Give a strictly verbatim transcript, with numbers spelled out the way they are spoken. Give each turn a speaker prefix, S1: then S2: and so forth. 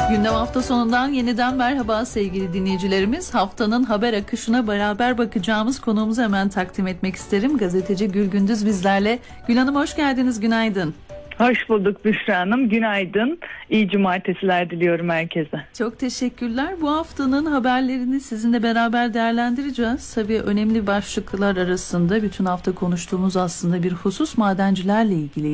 S1: Gündem hafta sonundan yeniden merhaba sevgili dinleyicilerimiz. Haftanın haber akışına beraber bakacağımız konuğumuzu hemen takdim etmek isterim. Gazeteci Gül Gündüz bizlerle. Gül Hanım hoş geldiniz, günaydın.
S2: Hoş bulduk Büşra Hanım, günaydın. İyi cumartesiler diliyorum herkese.
S1: Çok teşekkürler. Bu haftanın haberlerini sizinle beraber değerlendireceğiz. Tabii önemli başlıklar arasında bütün hafta konuştuğumuz aslında bir husus madencilerle ilgili.